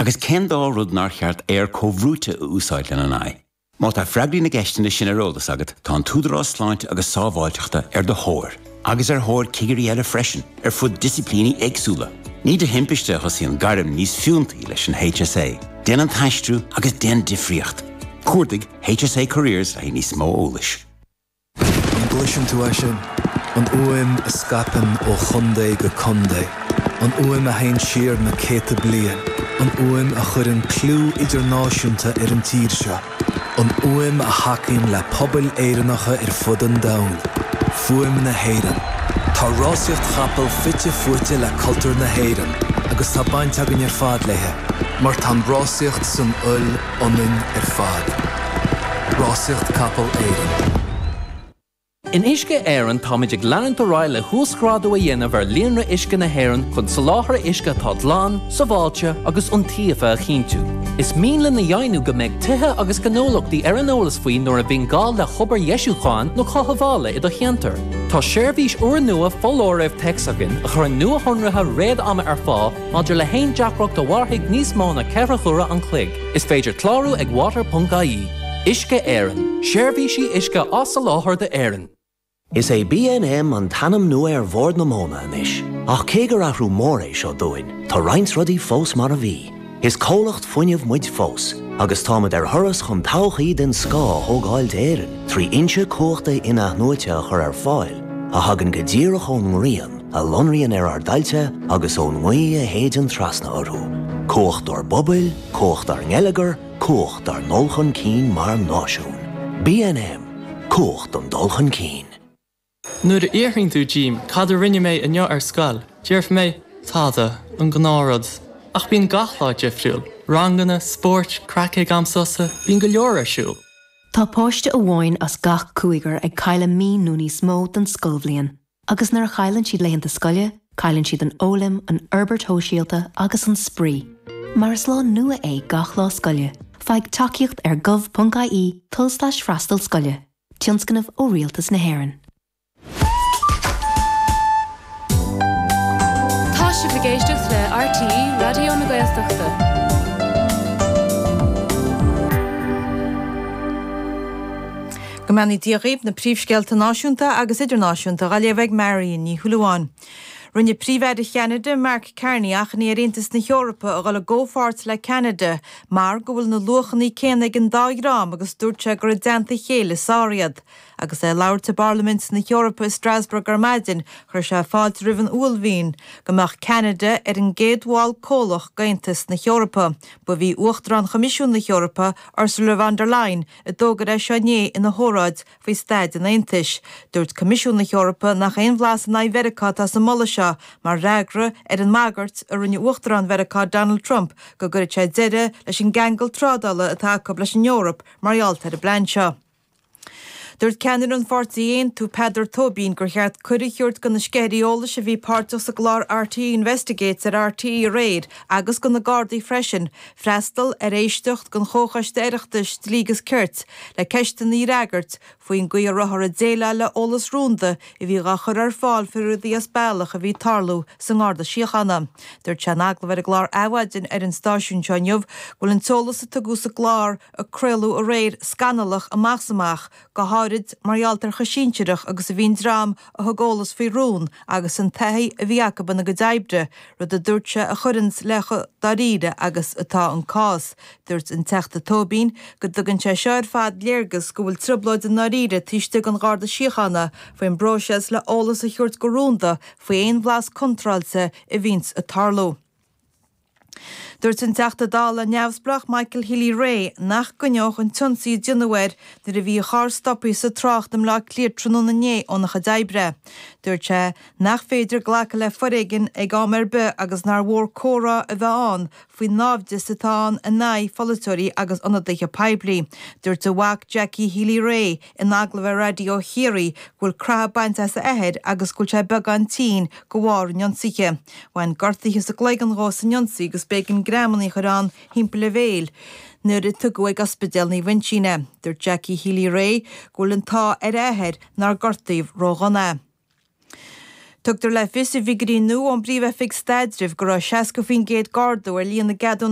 agus cén dá rud nar cheart cóhrúte úsáid lena ná. Má tá freagraí na gceistena sin arólas agat tá an túdarrás sláinte agus sábháilteachta do thóir. Agus thóir cigarí eile freisin fud disciplíní éagsúla. Ní de himpeiste hosí an garim níos fiúntaí leis an HSA. Den an taistrú agus den difriocht. Cuairdig HSA Careers a níos mó ólais. An gluisin tú sin, an uaim a scapan ó chundé go chundé. An uaim a hain siar na céta blian. An uaim a chur an clú idirnáisiúnta an tír seo. An uaim a hacinn le pobl éireannacha fud an dain. Fuaim na héireann. Tá rásaíocht chapel fitte fuaite le cultúr na héireann, agus tá baint agan fad léthe, mar tá rásaíocht san ionn fad. Rásaíocht capel éireann. In Uisce Éireann táiméid ag leanann do ráil le thuascrádú a dhéanamh ar líonra Uisce na hÉireann chun sa láthair Uisce tá dlán, sa bháilte agus iontaofa a chinntiú. Is míle na dhéanú go méid tuthe agus gnólachtaí ar an eolas faoin nuair a bhíonn gál le chobar Ieisúcháin nó chothabhála i do cheantar. Tá séirbhís uair nua fóláireamh texagan a chur an nua honratha réad ama ar fá maidir le haon deacracht do bharthaigh níos mó na ceithre chura an chloig. Is féidir clárú ag water.ie. Uisce Éireann. Séirbhísí Uisce as sa láthair de Éireann. Is é B&M an tanam nua bhór na móna inis. Ach cé gur athrú mór é seo dúin, tá roinnt rudaí fós mar a bhí. Is cólacht fuinneamh muid fós, agus támad ar thuras chun todhchaí den scá thógáilt éireann, trí inse cóchta ina nuaite a chur ar fáil, a hagan go ddíireach ón rian, a lonraíonn ar dailte agus ón ngaí a héad an trasna orthú. Cócht ar bobail, cócht ar ngeileagar, cócht ar nolchan cín mar náisiún. B&M, cócht an dulchan cín. Nuair a iarthing tú Jim, cad a rinne mé inneo ar scal, dearf mé táda an gnárad. Ach bíon gachlá defriúil, rangana, sport, cracaigh amsosa, bíon go leor ar siúil. Tá páiste a bháin as gach cúigar ag caile mí núní smó den scolbhliain, agus nar chailann siad léanta scoile, cailann siad an ólim, an Herbert Hóisialta agus an sprí. Mar is lá nua é gach lá scoile, feadh takeíocht ar gov.ie /freastal scoile, tionscanmh ó rialtas na hÉireann. Si bhgéisteach le RTE Radio na Gaeltachta. Go mbeadh díochaíomh na príomhscéalta náisiúnta agus idirnáisiúnta a léamh Marion ní Thuailháin. Rinne príomhhead Canada Mark Carney ach ní Aontas na Eorpa a gáil ggófáirt le Canada, mar go bhfuil na luchaní céanna an dágrám agus dúirte gur déanta chéile sáriad. Agus leabharta Parliament na Eorpa Strasbourg ar maidin chuir se fáilt roimh uallmhín gomach Canada ar an géadháil cólach gaontas na Eorpa, ba bhí uachtar an Comisiún na Eorpa Ursula von der Leyen a dógad é seané ina hóráid faoi Stad in Aontais. Dúirt Comisiún na Eorpa nach aon bhlas na Mheiriceá tá sa mola seo mar reagra ar an magart a rinne uachtar an Mheiriceá Donald Trump go gur sé deire leis an gangal trádala atá cob leis an Eorp marall ar a blain seo. Dúirt ceannar an 41 tú Peadar Tóibín gur cheart cuiriúirt go na scéireolalas a bhí páirteach sa glár RTE Investigates ar RTE Raid agus go na Gardaí freisin, freastal ar éisteacht gon chóchaiste éireachtas tlígus cuirt le ceiste ní reagart faoin go rathar a déile le olalas rúnda i bhí gachar ar fáil fiú díos bailach a bhí tarlú san Garda Síochanna. Dúirt se agla bhar a glár áhaidin ar an stáisiún seoinmh bhfuil an tolas a tugu sa glár a creilú a réir scanalach a machsamach go hárid maraltar chasínteirech agus a bhín drám a thugólas faoi rún agus an taithí a bhí acaban na go daibre rud a dúirte a churins lecha daríide agus atá an cás. Dúirt an teachta Tóibín go dugann sé seir fad léargus go bhfuil tribláid an naríide tíiste an Garda Síochanna faoin broses le ólas a chuirt go rúnda faoi aon bhlas contralsa i bhís a tarlú. Dúirt an teachta dála neamhsprach Michael Healy-Rae nach gonneoch an tionsaí Dinahar nar a bhí char stoppaí sa trácht am le clír trúnané ónach a daibre. Dúirt sé nach féidir ghlacha le forréigean ag ámar be agus nar mhór córa a bheith an faoi nábhde satán a naid follitóirí agus ionadaithe peblií. Dúirt a bhac Jackie Healy-Rae in aglah radio Hírí bhfuil crabh baint as a éhead agus gúil sé beag an tí go bhhar an ionsaige. Bhain gortaíthe sa gléigan rás an ionsaí agus bégan grammaní churán himple bhéil. Nuair a tugu ag ospidéal ní Vincíne, dúirt Jackie Healy-Rae gúil an tá ar éhead nar gortaíomh róghana. Tugtar le fios a bhí nó an bríomh fig stadrih go raibh 60 géad gardú ar líon na gadún